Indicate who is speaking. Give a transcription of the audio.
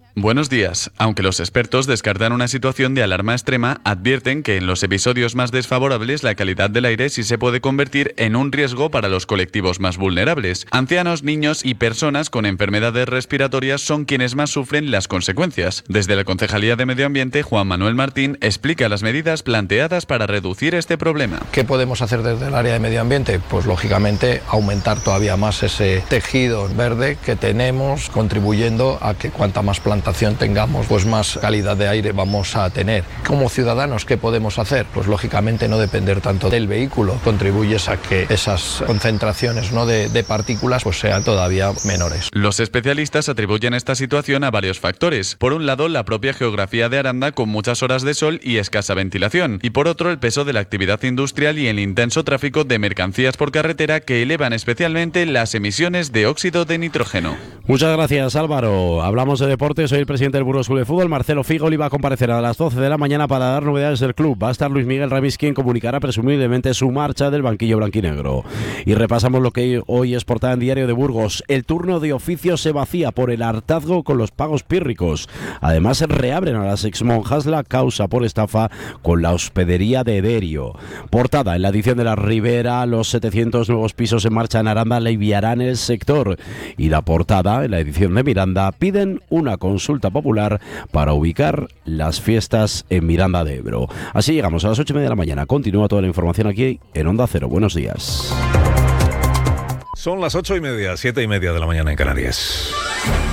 Speaker 1: Buenos días. Aunque los expertos descartan una situación de alarma extrema, advierten que en los episodios más desfavorables la calidad del aire sí se puede convertir en un riesgo para los colectivos más vulnerables. Ancianos, niños y personas con enfermedades respiratorias son quienes más sufren las consecuencias. Desde la Concejalía de Medio Ambiente, Juan Manuel Martín explica las medidas planteadas para reducir este problema.
Speaker 2: ¿Qué podemos hacer desde el área de medio ambiente? Pues lógicamente aumentar todavía más ese tejido verde que tenemos, contribuyendo a que cuanta más plantación tengamos, pues más calidad de aire vamos a tener. Como ciudadanos, ¿qué podemos hacer? Pues lógicamente no depender tanto del vehículo, contribuyes a que esas concentraciones, ¿no?, de partículas pues sean todavía menores.
Speaker 1: Los especialistas atribuyen esta situación a varios factores. Por un lado, la propia geografía de Aranda con muchas horas de sol y escasa ventilación, y por otro, el peso de la actividad industrial y el intenso tráfico de mercancías por carretera que elevan especialmente las emisiones de óxido de nitrógeno.
Speaker 3: Muchas gracias, Álvaro. Hablamos de deportes. Hoy el presidente del Burgos Club de Fútbol, Marcelo Figoli, va a comparecer a las 12 de la mañana para dar novedades del club. Va a estar Luis Miguel Ramis, quien comunicará presumiblemente su marcha del banquillo blanquinegro. Y repasamos lo que hoy es portada en Diario de Burgos. El turno de oficio se vacía por el hartazgo con los pagos pírricos. Además, reabren a las exmonjas la causa por estafa con la hospedería de Derio. Portada en la edición de La Ribera, los 700 nuevos pisos en marcha en Aranda aliviarán el sector. Y la portada en la edición de Miranda, piden una consulta popular para ubicar las fiestas en Miranda de Ebro. Así llegamos a las 8:30 de la mañana. Continúa toda la información aquí en Onda Cero. Buenos días.
Speaker 4: Son las 8:30, 7:30 de la mañana en Canarias.